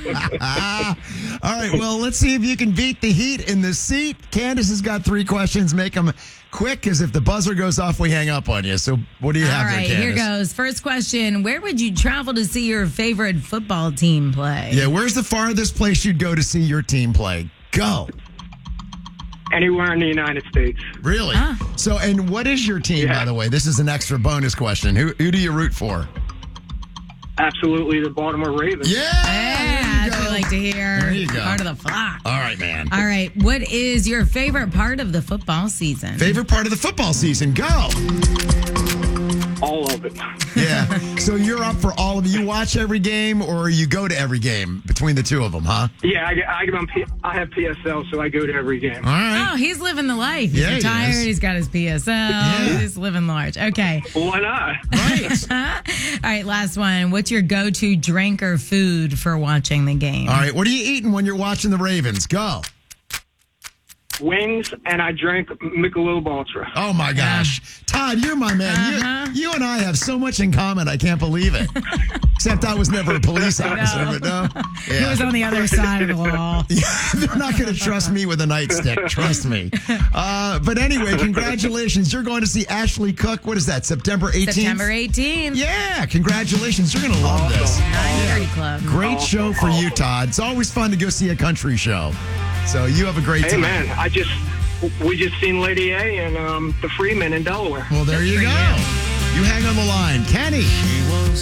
All right, well, let's see if you can beat the heat in the seat. Candace has got 3 questions. Make them quick, because if the buzzer goes off, we hang up on you. So what do you have All there, right, Candace? here goes. First question. Where would you travel to see your favorite football team play? Yeah, where's the farthest place you'd go to see your team play? Go. Anywhere in the United States. Really? So, and what is your team, by the way? This is an extra bonus question. Who do you root for? Absolutely, the Baltimore Ravens. Yeah! Yeah, that's what I like to hear. There you go. Part of the flock. All right, man. All right, what is your favorite part of the football season? Favorite part of the football season? Go. All of it. Yeah. So you're up for all of it. You watch every game, or you go to every game between the two of them, huh? Yeah, I have PSL, so I go to every game. All right. Oh, he's living the life. He's Yeah, he retired. is. He's got his PSL. Yeah. He's living large. Okay. Why not? Right. All right, last one. What's your go-to drink or food for watching the game? All right. What are you eating when you're watching the Ravens? Go. Wings, and I drank Michelob Ultra. Oh, my gosh. Todd, you're my man. You and I have so much in common. I can't believe it. Except I was never a police officer, but no. He was on the other side of the wall. They're not going to trust me with a nightstick. Trust me. But anyway, congratulations. You're going to see Ashley Cook. What is that, September 18th? September 18th. Yeah, congratulations. You're going to love this. 9:30 Club. Great show for you, Todd. It's always fun to go see a country show. So you have a great Hey, time. man, we just seen Lady A and the Freeman in Delaware. Well, there you go. You hang on the line. Kenny. She was